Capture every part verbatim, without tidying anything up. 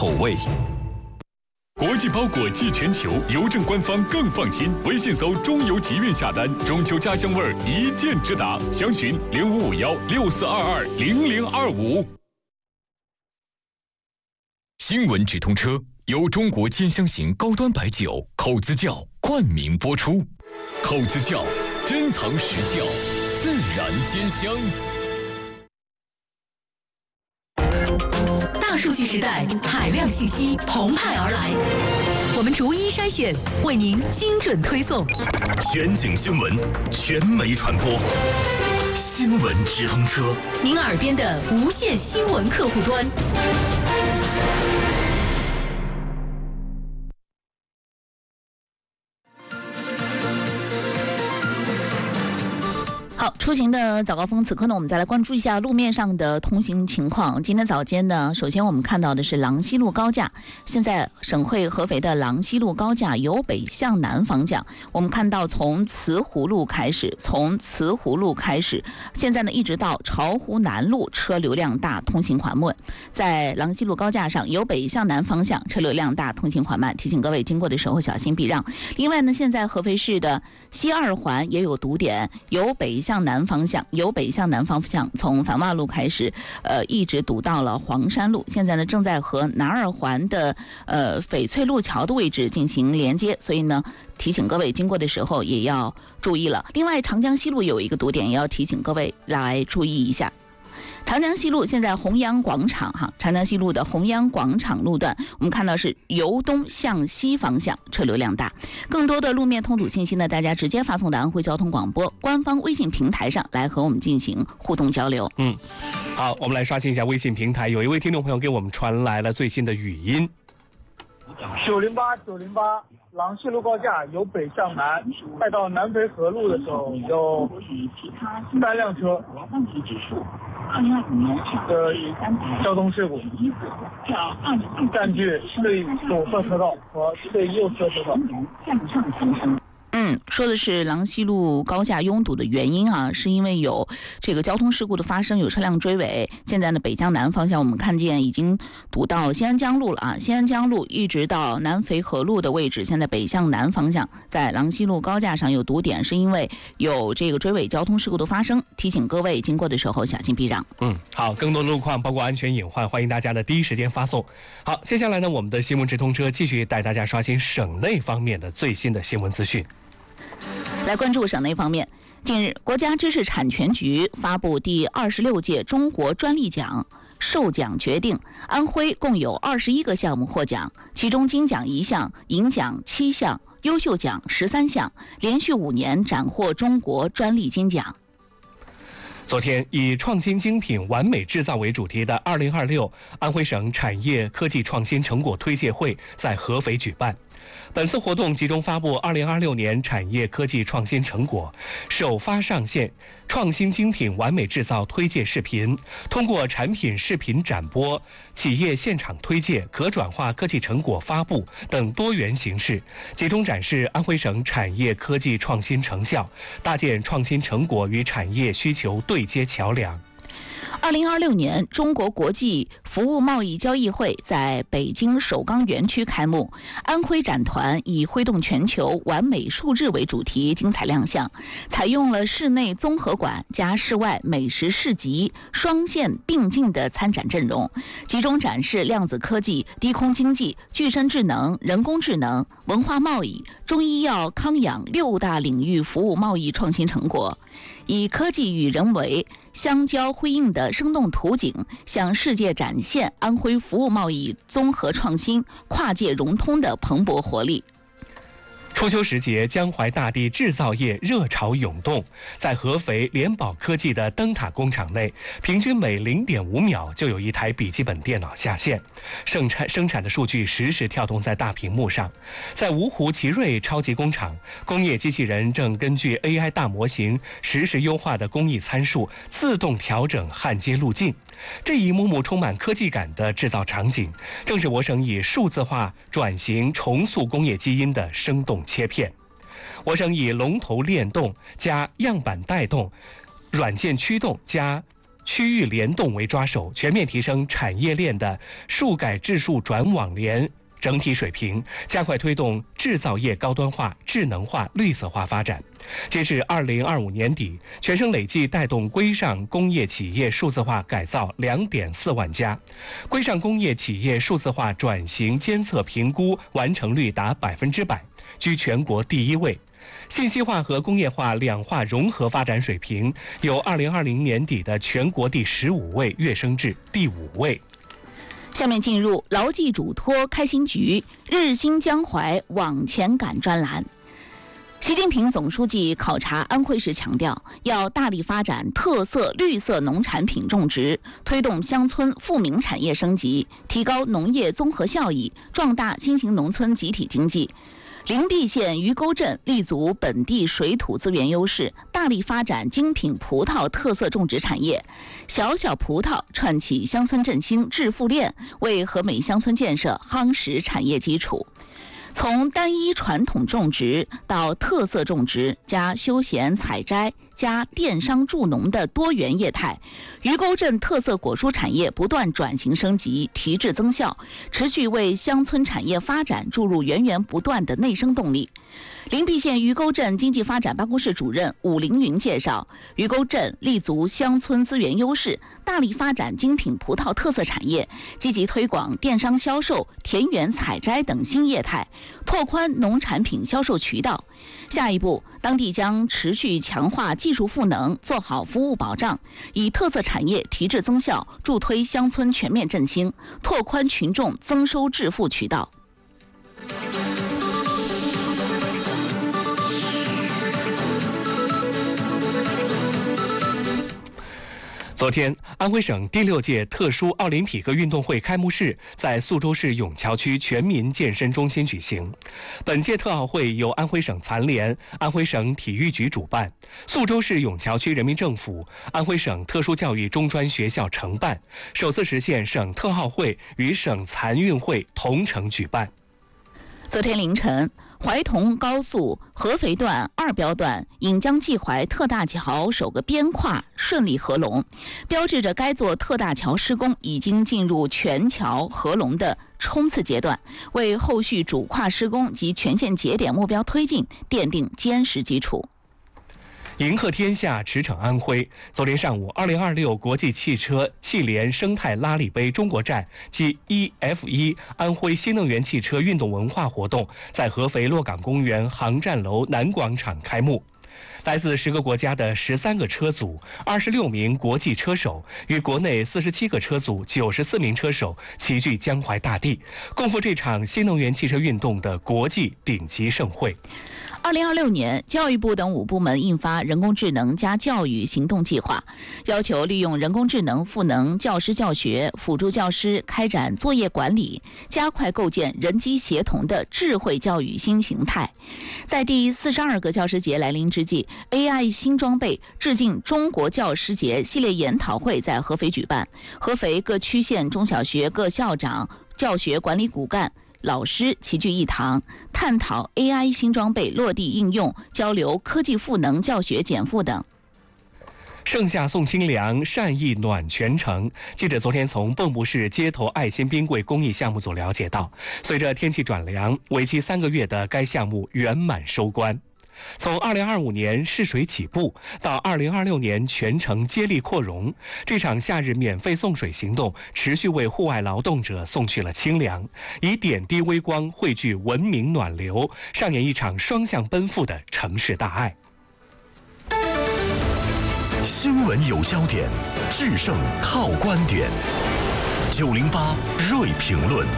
口味。国际包裹寄全球，邮政官方更放心。微信搜中邮集运下单，中秋家乡味儿一键直达。详询零五五幺六四二二零零二五。新闻直通车由中国尖香型高端白酒口子窖冠名播出。口子窖，珍藏实窖，自然尖香。 大数据时代，海量信息澎湃而来，我们逐一筛选，为您精准推送。 全景新闻，全媒传播，新闻直通车， 您耳边的无线新闻客户端。好，出行的早高峰，此刻呢，我们再来关注一下路面上的通行情况。今天早间呢，首先我们看到的是郎西路高架，现在省会合肥的郎西路高架由北向南方向，我们看到从慈湖路开始，从慈湖路开始，现在呢一直到巢湖南路，车流量大，通行缓慢。在郎西路高架上，由北向南方向，车流量大，通行缓慢，提醒各位经过的时候小心避让。另外呢，现在合肥市的西二环也有堵点，由北向南方向，由北向南方向，从繁华路开始，呃，一直堵到了黄山路。现在呢，正在和南二环的呃翡翠路桥的位置进行连接，所以呢，提醒各位经过的时候也要注意了。另外，长江西路有一个堵点，也要提醒各位来注意一下。长江西路现在弘扬广场哈，长江西路的弘扬广场路段，我们看到是由东向西方向，车流量大。更多的路面通堵信息呢，大家直接发送到安徽交通广播官方微信平台上来和我们进行互动交流。 嗯，好，我们来刷新一下微信平台，有一位听众朋友给我们传来了最新的语音。 九零八九零八，郎西路高架由北向南，快到南肥河路的时候有三辆车的交通事故，占据最左侧车道和最右侧车道。 嗯，说的是郎西路高架拥堵的原因啊，是因为有这个交通事故的发生，有车辆追尾。现在呢，北向南方向我们看见已经堵到西安江路了啊，西安江路一直到南肥河路的位置。现在北向南方向在郎西路高架上有堵点，是因为有这个追尾交通事故的发生，提醒各位经过的时候小心避让。 嗯，好，更多的路况包括安全隐患，欢迎大家的第一时间发送。好，接下来呢，我们的新闻直通车继续带大家刷新省内方面的最新的新闻资讯。 来关注省内方面，近日，国家知识产权局发布第二十六届中国专利奖授奖决定，安徽共有二十一个项目获奖，其中金奖一项，银奖七项，优秀奖十三项，连续五年斩获中国专利金奖。 昨天，以创新精品完美制造为主题的二零二六安徽省产业科技创新成果推介会在合肥举办。本次活动集中发布二零二六年产业科技创新成果，首发上线创新精品完美制造推介视频，通过产品视频展播、企业现场推介、可转化科技成果发布等多元形式，集中展示安徽省产业科技创新成效，搭建创新成果与产业需求对接桥梁。 二零二六年中国国际服务贸易交易会在北京首钢园区开幕，安徽展团以挥动全球完美数字为主题精彩亮相，采用了室内综合馆加室外美食市集双线并进的参展阵容，集中展示量子科技、低空经济、具身智能、人工智能、文化贸易、中医药康养六大领域服务贸易创新成果，以科技与人为相交辉映的生动图景，向世界展现安徽服务贸易综合创新、跨界融通的蓬勃活力。 初秋时节，江淮大地制造业热潮涌动。在合肥联宝科技的灯塔工厂内，平均每 零点五秒就有一台笔记本电脑下线，生产生产的数据实时跳动在大屏幕上。在芜湖奇瑞超级工厂，工业机器人正根据 A I 大模型实时优化的工艺参数，自动调整焊接路径。这一幕幕充满科技感的制造场景，正是我省以数字化转型重塑工业基因的生动切片。我省以龙头链动加样板带动、软件驱动加区域联动为抓手，全面提升产业链的数改质数转网联整体水平，加快推动制造业高端化、智能化、绿色化发展。截至二零二五年底，全省累计带动规上工业企业数字化改造两点四万家，规上工业企业数字化转型监测评估完成率达百分之百，居全国第一位。信息化和工业化两化融合发展水平由二零二零年底的全国第十五位跃升至第五位。 下面进入牢记嘱托开新局，日新江淮往前赶专栏。习近平总书记考察安徽时强调，要大力发展特色绿色农产品种植，推动乡村富民产业升级，提高农业综合效益，壮大新型农村集体经济。灵璧县鱼沟镇立足本地水土资源优势，大力发展精品葡萄特色种植产业，小小葡萄串起乡村振兴致富链，为和美乡村建设夯实产业基础。从单一传统种植到特色种植加休闲采摘加电商助农的多元业态，鱼沟镇特色果蔬产业不断转型升级，提质增效，持续为乡村产业发展注入源源不断的内生动力。灵璧县鱼沟镇经济发展办公室主任武凌云介绍，鱼沟镇立足乡村资源优势，大力发展精品葡萄特色产业，积极推广电商销售、田园采摘等新业态，拓宽农产品销售渠道。下一步，当地将持续强化技术赋能，做好服务保障，以特色产业提质增效，助推乡村全面振兴，拓宽群众增收致富渠道。 昨天，安徽省第六届特殊奥林匹克运动会开幕式在宿州市永桥区全民健身中心举行。本届特奥会由安徽省残联、安徽省体育局主办，宿州市永桥区人民政府、安徽省特殊教育中专学校承办，首次实现省特奥会与省残运会同城举办。 昨天凌晨，怀同高速合肥段二标段引江济淮特大桥首个边跨顺利合龙，标志着该座特大桥施工已经进入全桥合龙的冲刺阶段，为后续主跨施工及全线节点目标推进奠定坚实基础。 迎鹤天下，驰骋安徽。昨天上午，二零二六国际汽车汽联生态拉力杯中国站暨 E F 一 安徽新能源汽车运动文化活动在合肥洛港公园航站楼南广场开幕。来自十个国家的十三个车组，二十六名国际车手与国内四十七个车组九十四名车手齐聚江淮大地，共赴这场新能源汽车运动的国际顶级盛会。 二零二六年，教育部等五部门印发人工智能加教育行动计划，要求利用人工智能赋能教师教学，辅助教师开展作业管理，加快构建人机协同的智慧教育新形态。在第四十二个教师节来临之际， A I 新装备致敬中国教师节系列研讨会在合肥举办，合肥各区县中小学各校长、教学管理骨干老师齐聚一堂，探讨 A I 新装备落地应用，交流科技赋能教学减负等。 盛夏送清凉，善意暖全城。记者昨天从蚌埠市街头爱心冰柜公益项目组了解到，随着天气转凉，为期三个月的该项目圆满收官。从二零二五年试水起步到二零二六年全程接力扩容，这场夏日免费送水行动持续为户外劳动者送去了清凉，以点滴微光汇聚文明暖流，上演一场双向奔赴的城市大爱。 新闻有焦点，制胜靠观点。九零八锐评论。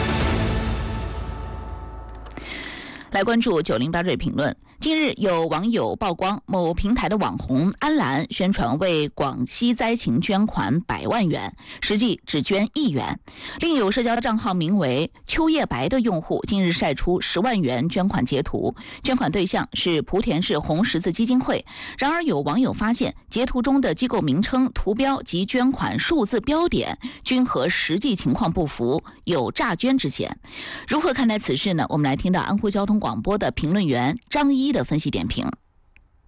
来关注九零八锐评论。近日有网友曝光某平台的网红安澜宣传为广西灾情捐款百万元，实际只捐一元。另有社交账号名为秋叶白的用户近日晒出十万元捐款截图，捐款对象是莆田市红十字基金会。然而有网友发现截图中的机构名称、图标及捐款数字标点均和实际情况不符，有诈捐之嫌。如何看待此事呢？我们来听到安徽交通广播的评论员张一的分析点评。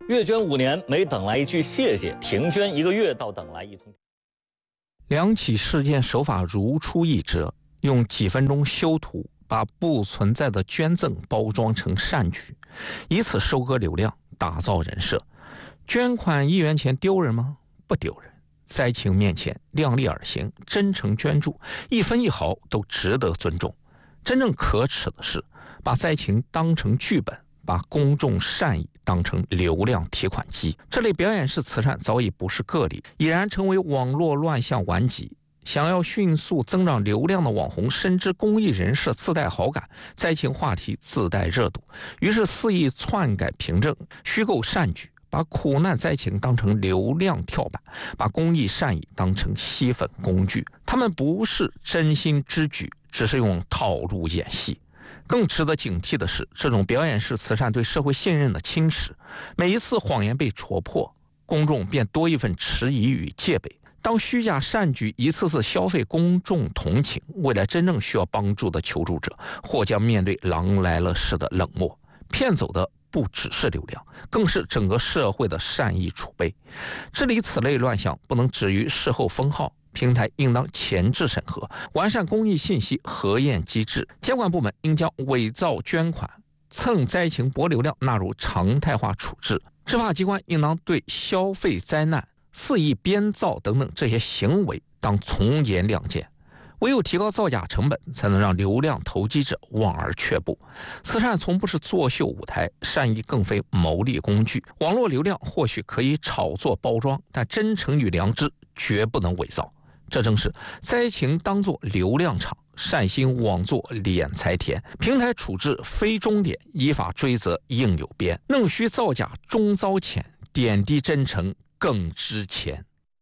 月捐五年，每等来一句谢谢；停捐一个月，到等来一通。 两起事件手法如出一辙，用几分钟修图，把不存在的捐赠包装成善举，以此收割流量，打造人设。捐款一元钱丢人吗？不丢人。灾情面前量力而行，真诚捐助，一分一毫都值得尊重。真正可耻的是，把灾情当成剧本，把公众善意当成流量提款机。这类表演式慈善早已不是个例，已然成为网络乱象顽疾。想要迅速增长流量的网红，深知公益人设自带好感，灾情话题自带热度，于是肆意篡改凭证，虚构善举，把苦难灾情当成流量跳板，把公益善意当成吸粉工具。他们不是真心之举，只是用套路演戏。更值得警惕的是，这种表演式慈善对社会信任的侵蚀。每一次谎言被戳破，公众便多一份迟疑与戒备。当虚假善举一次次消费公众同情，未来真正需要帮助的求助者，或将面对狼来了似的冷漠。骗走的不只是流量，更是整个社会的善意储备。治理此类乱象，不能止于事后封号，平台应当前置审核，完善公益信息核验机制。监管部门应将伪造捐款、蹭灾情博流量纳入常态化处置。执法机关应当对消费灾难、肆意编造等等这些行为当从严亮剑。唯有提高造假成本，才能让流量投机者望而却步。慈善从不是作秀舞台，善意更非牟利工具。网络流量或许可以炒作包装，但真诚与良知绝不能伪造。这正是灾情当作流量场，善心枉作敛财田。平台处置非终点，依法追责应有边。弄虚造假终遭谴，点滴真诚更值钱。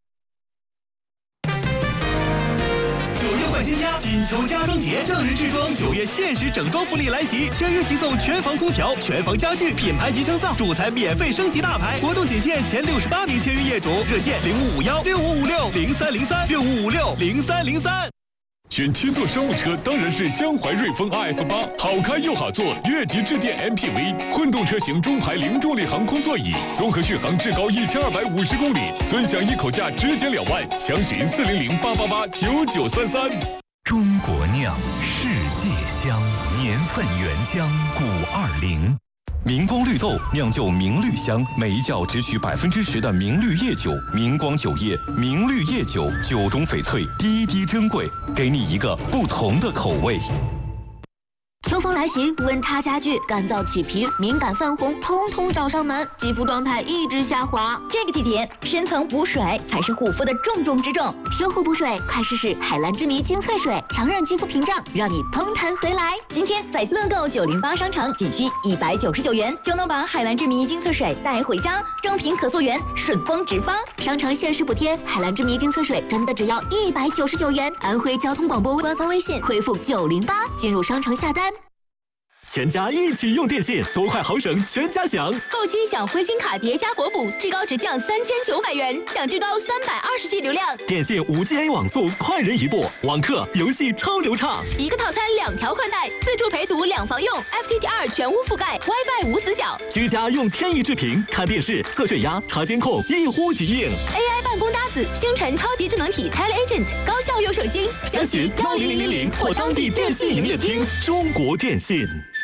新家锦秋家装节正日制装，九月限时整装福利来袭，签约即送全房空调、全房家具、品牌级升噪，主材免费升级大牌。活动仅限前六十八名签约业主，热线零五五幺六五五六零三零三六五五六零三零三。 选七座商务车当然是江淮瑞风 R F 八，好开又好坐，越级致电 M P V， 混动车型中排零重力航空座椅，综合续航至高一千二百五十公里，尊享一口价直减两万，详询四零零八八八九九三三。 中国酿，世界香，年份原浆古二零。明光绿豆酿就明绿香，每一窖只取百分之十的明绿叶酒，明光酒业明绿叶酒，酒中翡翠，滴滴珍贵，给你一个不同的口味。 秋风来袭，温差加剧，干燥起皮、敏感泛红，通通找上门，肌肤状态一直下滑。 这个季节，深层补水才是护肤的重中之重。 修护补水，快试试海蓝之谜精粹水，强韧肌肤屏障，让你嘭弹回来。 今天在乐购九零八商城，仅需一百九十九元就能把海蓝之谜精粹水带回家，正品可溯源，顺丰直发。 商城限时补贴，海蓝之谜精粹水真的只要一百九十九元。安徽交通广播官方微信回复九零八进入商城下单。 全家一起用电信，多快好省，全家享。 购期享灰金卡叠加国补，至高直降三千九百元，享至高三百二十 G 流量。 电信 五 G A 网速，快人一步，网课游戏超流畅。 一个套餐两条宽带，自助陪读两房用 ，F T T R 全屋覆盖 ，WiFi 无死角。 居家用天翼智屏看电视、测血压、查监控，一呼即应。 A I 办公搭子，星辰超级智能体 TeleAgent， 高效又省心。 详询幺零零零零或当地电信营业厅。中国电信。